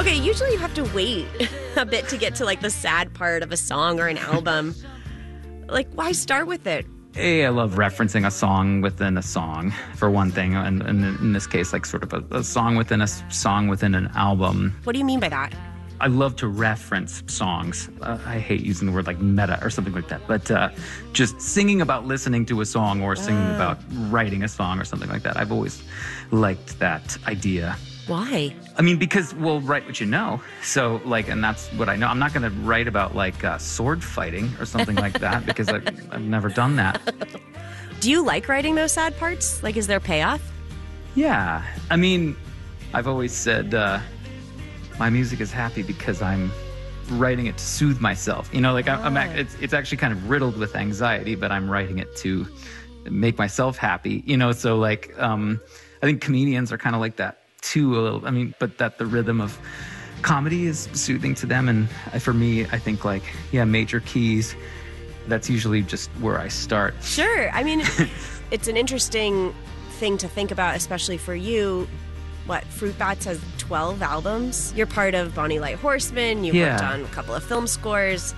Okay, usually you have to wait a bit to get to like the sad part of a song or an album. Like, why start with it? Hey, I love referencing a song within a song, for one thing, and in this case, like sort of a song within a song within an album. What do you mean by that? I love to reference songs. I hate using the word like meta or something like that, but just singing about listening to a song or singing about writing a song or something like that. I've always liked that idea. Why? I mean, because we'll write what you know. So, like, and that's what I know. I'm not going to write about, like, sword fighting or something like that because I've never done that. Do you like writing those sad parts? Like, is there payoff? Yeah. I mean, I've always said my music is happy because I'm writing it to soothe myself. You know, like, it's actually kind of riddled with anxiety, but I'm writing it to make myself happy. You know, so, like, I think comedians are kind of like that too a little. I mean, but that the rhythm of comedy is soothing to them, and for me, I think like major keys. That's usually just where I start. Sure. I mean, it's an interesting thing to think about, especially for you. What, Fruit Bats has 12 albums. You're part of Bonnie Light Horseman. You've worked on a couple of film scores.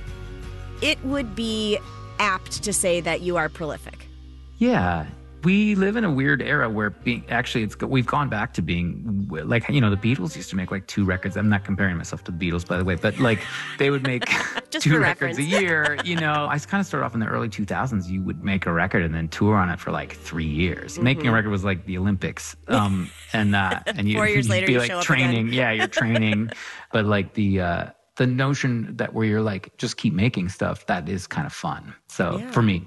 It would be apt to say that you are prolific. Yeah. We live in a weird era where we've gone back to being like, you know, the Beatles used to make like 2 records. I'm not comparing myself to the Beatles, by the way, but like they would make 2 records a year. You know, I kind of started off in the early 2000s. You would make a record and then tour on it for like 3 years. Mm-hmm. Making a record was like the Olympics. And you, 4 years later, be you like show up training. again. Yeah, you're training. But like the notion that where you're like, just keep making stuff, that is kind of fun. So for me.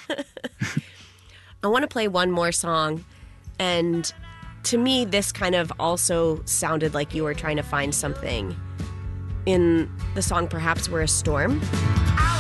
I want to play one more song, and to me, this kind of also sounded like you were trying to find something in the song Perhaps We're a Storm.